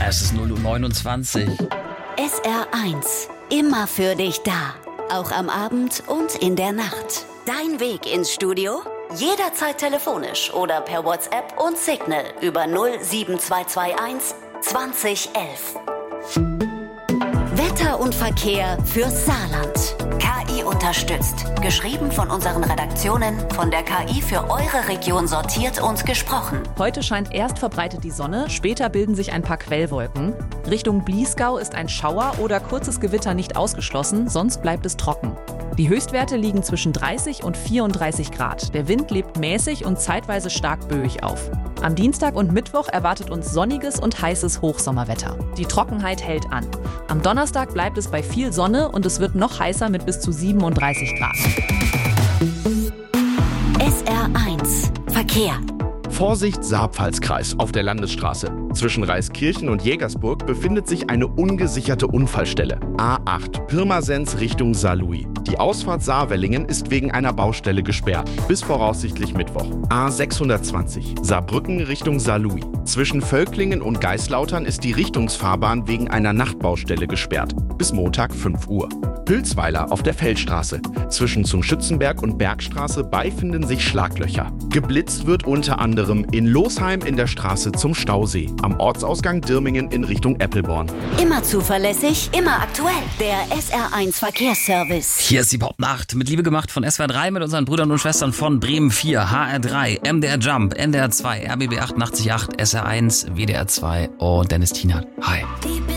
Es ist 0:29 Uhr. SR1, immer für dich da. Auch am Abend und in der Nacht. Dein Weg ins Studio? Jederzeit telefonisch oder per WhatsApp und Signal über 07221 2011. Wetter und Verkehr fürs Saarland. KI unterstützt. Geschrieben von unseren Redaktionen, von der KI für eure Region sortiert und gesprochen. Heute scheint erst verbreitet die Sonne, später bilden sich ein paar Quellwolken. Richtung Bliesgau ist ein Schauer oder kurzes Gewitter nicht ausgeschlossen, sonst bleibt es trocken. Die Höchstwerte liegen zwischen 30 und 34 Grad. Der Wind lebt mäßig und zeitweise stark böig auf. Am Dienstag und Mittwoch erwartet uns sonniges und heißes Hochsommerwetter. Die Trockenheit hält an. Am Donnerstag bleibt es bei viel Sonne und es wird noch heißer mit bis zu 37 Grad. SR1 Verkehr. Vorsicht, Saarpfalzkreis auf der Landesstraße. Zwischen Reiskirchen und Jägersburg befindet sich eine ungesicherte Unfallstelle. A8 Pirmasens Richtung Saarlouis. Die Ausfahrt Saarwellingen ist wegen einer Baustelle gesperrt. Bis voraussichtlich Mittwoch. A620 Saarbrücken Richtung Saarlouis. Zwischen Völklingen und Geislautern ist die Richtungsfahrbahn wegen einer Nachtbaustelle gesperrt. Bis Montag 5 Uhr. Hülsweiler auf der Feldstraße. Zwischen zum Schützenberg und Bergstraße befinden sich Schlaglöcher. Geblitzt wird unter anderem in Losheim in der Straße zum Stausee, am Ortsausgang Dirmingen in Richtung Eppelborn. Immer zuverlässig, immer aktuell. Der SR1 Verkehrsservice. Hier ist die Popnacht mit Liebe gemacht von SWR 3 mit unseren Brüdern und Schwestern von Bremen 4, HR 3, MDR Jump, NDR 2, RBB 88.8, SR1, WDR 2 und Dennis Tienert. Hi.